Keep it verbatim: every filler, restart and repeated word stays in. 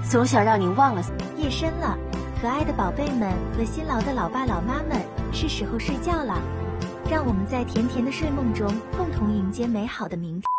总想让你忘了。 夜深了，可爱的宝贝们和辛劳的老爸老妈们，是时候睡觉了。让我们在甜甜的睡梦中，共同迎接美好的明天。